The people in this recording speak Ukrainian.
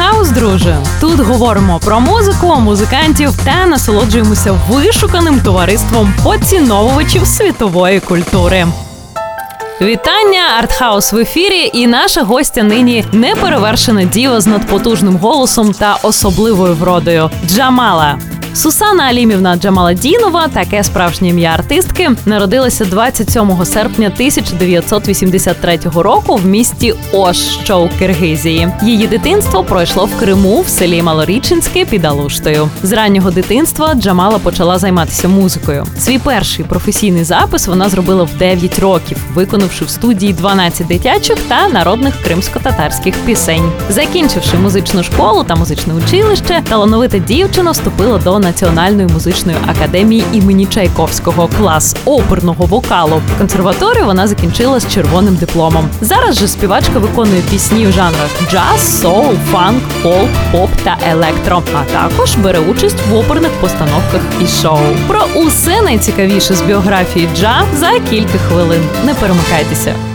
Артхаус, друже. Тут говоримо про музику, музикантів та насолоджуємося вишуканим товариством поціновувачів світової культури. Вітання, Артхаус в ефірі, і наша гостя нині неперевершена діва з надпотужним голосом та особливою вродою – Джамала. Сусана Алімівна Джамаладінова, таке справжнє ім'я артистки, народилася 27 серпня 1983 року в місті Ош, що у Киргизії. Її дитинство пройшло в Криму, в селі Малорічинське під Алуштою. З раннього дитинства Джамала почала займатися музикою. Свій перший професійний запис вона зробила в 9 років, виконавши в студії 12 дитячих та народних кримсько-татарських пісень. Закінчивши музичну школу та музичне училище, талановита дівчина вступила до Національної музичної академії імені Чайковського, клас оперного вокалу. Консерваторію вона закінчила з червоним дипломом. Зараз же співачка виконує пісні в жанрах джаз, соул, фанк, фолк, поп та електро, а також бере участь в оперних постановках і шоу. Про усе найцікавіше з біографії Джа за кілька хвилин. Не перемикайтеся.